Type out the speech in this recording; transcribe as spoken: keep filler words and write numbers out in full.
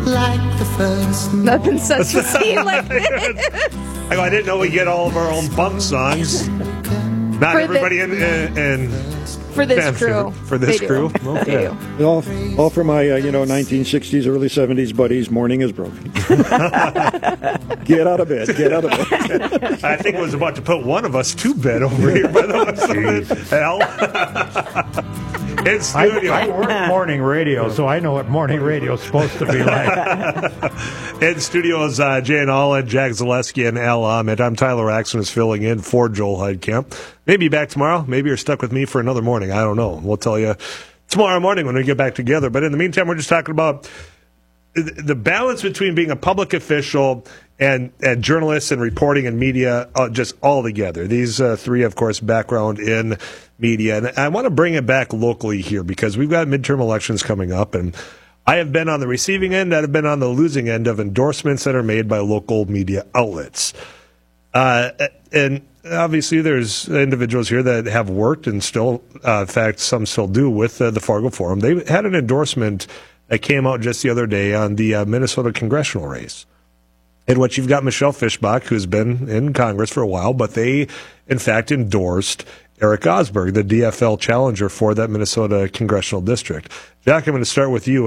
like the first. Nothing such a scene like this. I go, I didn't know we get all of our own bump songs. Not For everybody the, in, in, in for this fan crew. For, for this They crew? do. Okay. They do. All, all for my, uh, you know, nineteen sixties, early seventies buddies. Morning is broken. Get out of bed. Get out of bed. I think I was about to put one of us to bed over here, by the way. Al. In studio. I, I work morning radio, so I know what morning radio is supposed to be like. In studios, uh, Jay and Allen, Jack Zaleski, and Al Ahmed. I'm Tyler Axon is filling in for Joel Heidkamp. Maybe back tomorrow. Maybe you're stuck with me for another morning. I don't know. We'll tell you tomorrow morning when we get back together. But in the meantime, we're just talking about the balance between being a public official and, and journalists and reporting and media, uh, just all together. These uh, three, of course, background in media. And I want to bring it back locally here because we've got midterm elections coming up. And I have been on the receiving end. I've been on the losing end of endorsements that are made by local media outlets. Uh, and obviously, there's individuals here that have worked and still, uh, in fact, some still do with uh, the Fargo Forum. They had an endorsement that came out just the other day on the uh, Minnesota congressional race, in which you've got Michelle Fischbach, who's been in Congress for a while, but they, in fact, endorsed Eric Osberg, the D F L challenger for that Minnesota congressional district. Jack, I'm going to start with you.